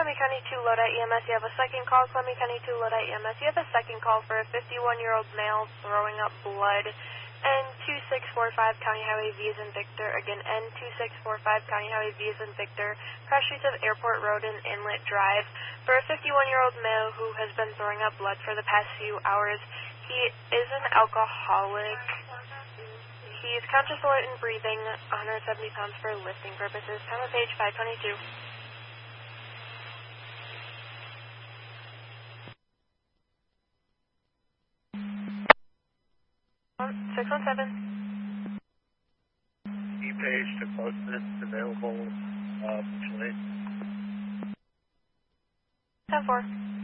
Columbia County 2 Lodi EMS. You have a second call. Columbia County 2 Lodi EMS. You have a second call for a 51-year-old male throwing up blood. N2645 County Highway V as in Victor. Again, N2645 County Highway V as in Victor. Cross streets of Airport Road and Inlet Drive. For a 51-year-old male who has been throwing up blood for the past few hours. He is an alcoholic. He is conscious, alert, and breathing. 170 pounds for lifting purposes. Time of page 522. 617. E-page to closeness available, 10-4.